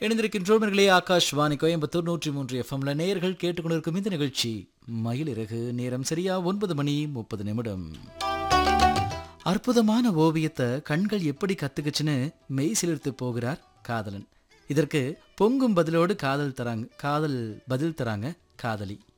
இணைந்திருக்கின்றோம் ஆகாஷ்வாணி கோயம்புத்தூர் 103 எஃப்எம்ல நேயர்கள் கேட்டுக்கொண்டிருக்கும் இந்த நிகழ்ச்சி மயிலிறகு. நேரம் சரியா 9:30. அற்புதமான ஓவியத்தை கண்கள் எப்படி கத்துக்குச்சுன்னு மெய் சிலிர்த்து போகிறார் காதலன். இதற்கு பொங்கும் பதிலோடு காதல் பதில் தராங்க காதலி.